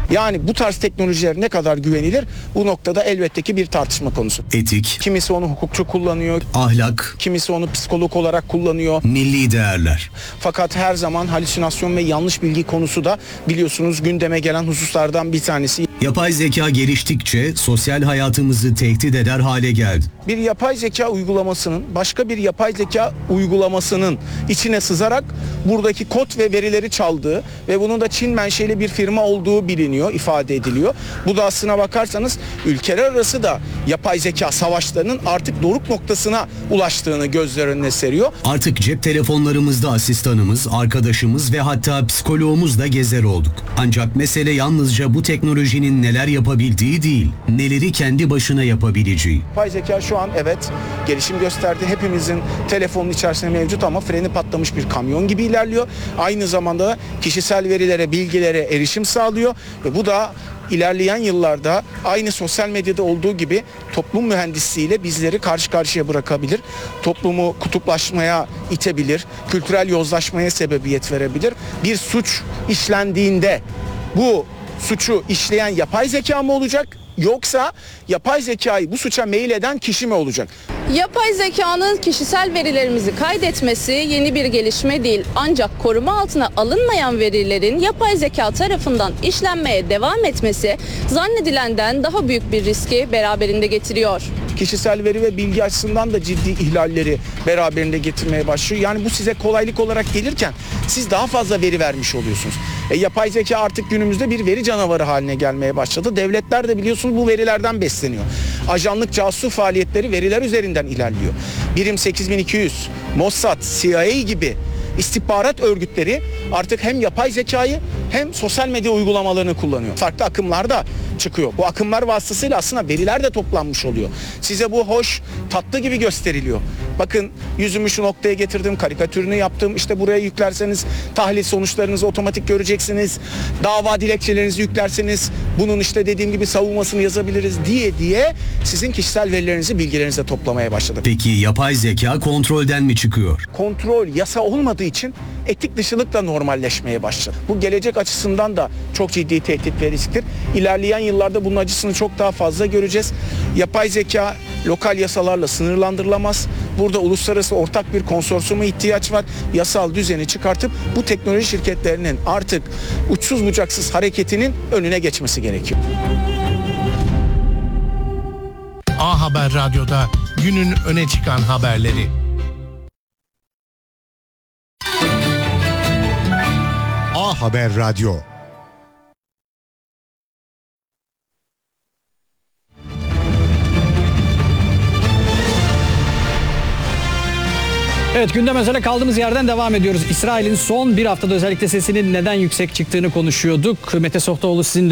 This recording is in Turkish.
Yani bu tarz teknolojiler ne kadar güvenilir? Bu noktada elbette ki bir tartışma konusu. Etik, Kimisi onu hukukçu kullanıyor, ahlak, kimisi onu psikolog olarak kullanıyor. milli değerler. Fakat her zaman halüsinasyon ve yanlış bilgi konusu da biliyorsunuz gündeme gelen hususlardan bir tanesi. Yapay zeka geliştikçe sosyal hayatımızı tehdit eder hale geldi. Bir yapay zeka uygulamasının başka bir yapay zeka uygulamasının içine sızarak buradaki kod ve verileri çaldığı ve bunun da Çin menşeli bir firma olduğu biliniyor, ifade ediliyor. Bu da aslına bakarsanız ülkeler arası da yapay zeka savaşlarının artık doruk noktasına ulaştığını gözler önüne seriyor. Artık cep telefonlarımızda asistanımız, arkadaşımız ve hatta psikoloğumuz da gezer olduk. Ancak mesele yalnızca bu teknolojinin neler yapabildiği değil, neleri kendi başına yapabileceği. Yapay zeka şu an evet gelişim gösterdi. Hepimizin telefonun içerisinde mevcut ama freni patlamış bir kamyon gibi ilerliyor. Aynı zamanda da kişisel verilere, bilgilere erişim sağlıyor ve bu da ilerleyen yıllarda aynı sosyal medyada olduğu gibi toplum mühendisliğiyle bizleri karşı karşıya bırakabilir. Toplumu kutuplaşmaya itebilir, kültürel yozlaşmaya sebebiyet verebilir. Bir suç işlendiğinde bu suçu işleyen yapay zeka mı olacak? Yoksa yapay zekayı bu suça meyil eden kişi mi olacak? Yapay zekanın kişisel verilerimizi kaydetmesi yeni bir gelişme değil. Ancak koruma altına alınmayan verilerin yapay zeka tarafından işlenmeye devam etmesi zannedilenden daha büyük bir riski beraberinde getiriyor. Kişisel veri ve bilgi açısından da ciddi ihlalleri beraberinde getirmeye başlıyor. Yani bu size kolaylık olarak gelirken siz daha fazla veri vermiş oluyorsunuz. Yapay zeka artık günümüzde bir veri canavarı haline gelmeye başladı. Devletler de biliyorsunuz bu verilerden besleniyor. Ajanlık, casus faaliyetleri veriler üzerinden ilerliyor. Birim 8200, Mossad, CIA gibi istihbarat örgütleri artık hem yapay zekayı hem sosyal medya uygulamalarını kullanıyor. Farklı akımlar da çıkıyor. Bu akımlar vasıtasıyla aslında veriler de toplanmış oluyor. Size bu hoş, tatlı gibi gösteriliyor. Bakın yüzümü şu noktaya getirdim, karikatürünü yaptım. İşte buraya yüklerseniz tahlil sonuçlarınızı otomatik göreceksiniz. Dava dilekçelerinizi yüklerseniz bunun işte dediğim gibi savunmasını yazabiliriz diye sizin kişisel verilerinizi, bilgilerinizi de toplamaya başladı. Peki yapay zeka kontrolden mi çıkıyor? Kontrol, yasa olmadığı için etik dışılık da normalleşmeye başladı. Bu gelecek açısından da çok ciddi tehdit ve risktir. İlerleyen yıllarda bunun acısını çok daha fazla göreceğiz. Yapay zeka lokal yasalarla sınırlandırılamaz. Burada uluslararası ortak bir konsorsiyuma ihtiyaç var. Yasal düzeni çıkartıp bu teknoloji şirketlerinin artık uçsuz bucaksız hareketinin önüne geçmesi gerekiyor. A Haber Radyo'da günün öne çıkan haberleri. A Haber Radyo. Evet, gündem özele kaldığımız yerden devam ediyoruz. İsrail'in son bir haftada özellikle sesinin neden yüksek çıktığını konuşuyorduk. Mete Sohtaoğlu sizinle